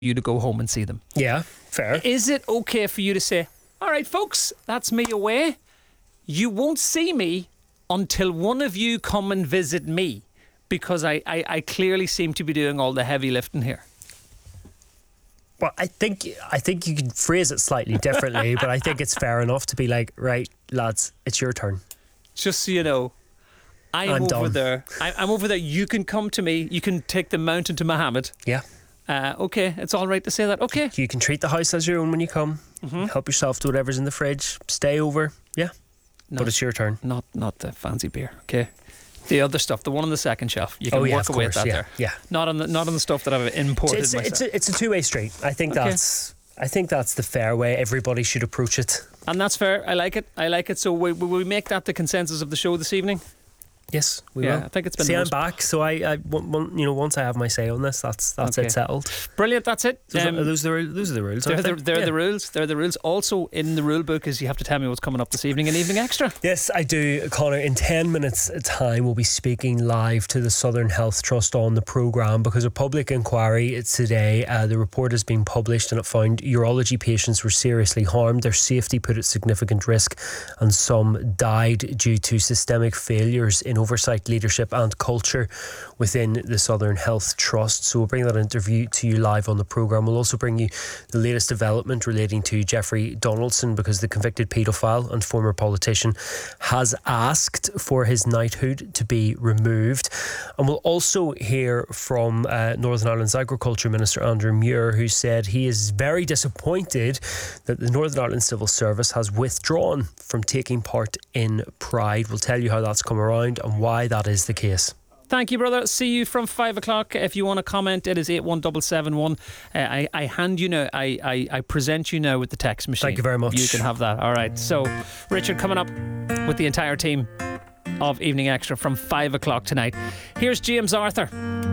you to go home and see them. Yeah, fair. Is it okay for you to say, all right, folks, that's me away. You won't see me until one of you come and visit me, because I clearly seem to be doing all the heavy lifting here. Well, I think you can phrase it slightly differently, but I think it's fair enough to be like, right, lads, it's your turn. Just so you know, I'm over done. there. I'm over there. You can come to me. You can take the mountain to Muhammad. Yeah. Okay, it's all right to say that. Okay. You can treat the house as your own when you come. Help yourself to whatever's in the fridge. Stay over. Yeah. But it's your turn. Not the fancy beer. Okay. The other stuff, the one on the second shelf, you can work away at that there. Yeah. Not on the stuff that I've imported myself. It's a two-way street. I think that's the fair way everybody should approach it. And that's fair. I like it. So will we make that the consensus of the show this evening? Yes, we will. I think it's been. See, I'm back, so I once I have my say on this, that's okay. It settled. Brilliant. That's it. Those are the rules. They're the rules. They're the rules. Also in the rule book is you have to tell me what's coming up this evening in Evening Extra. Yes, I do, Conor. In 10 minutes' time, we'll be speaking live to the Southern Health Trust on the programme because a public inquiry today. The report has been published and it found urology patients were seriously harmed. Their safety put at significant risk, and some died due to systemic failures in oversight, leadership and culture within the Southern Health Trust. So we'll bring that interview to you live on the programme. We'll also bring you the latest development relating to Jeffrey Donaldson, because the convicted paedophile and former politician has asked for his knighthood to be removed. And we'll also hear from Northern Ireland's Agriculture Minister Andrew Muir, who said he is very disappointed that the Northern Ireland Civil Service has withdrawn from taking part in Pride. We'll tell you how that's come around and why that is the case. Thank you, brother. See you from 5 o'clock. If you want to comment, it is 81771. I hand you now. I present you now with the text machine. Thank you very much. You can have that. All right. So, Richard coming up with the entire team of Evening Extra from 5 o'clock tonight. Here's James Arthur.